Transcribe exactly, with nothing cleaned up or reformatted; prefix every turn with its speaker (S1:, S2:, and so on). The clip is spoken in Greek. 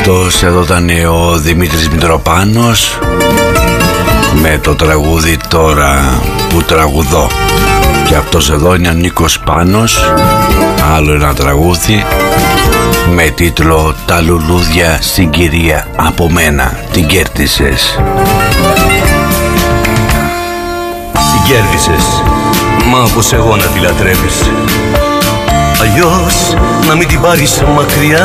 S1: Αυτός εδώ ήταν ο Δημήτρης Μητροπάνος με το τραγούδι «Τώρα που τραγουδώ». Και αυτός εδώ είναι ο Νίκος Πάνος, άλλο ένα τραγούδι με τίτλο «Τα λουλούδια συγκυρία από μένα, την κέρδισες».
S2: Την κέρδισες, μα πως εγώ να τη λατρεύεις, αλλιώς να μην την πάρεις μακριά.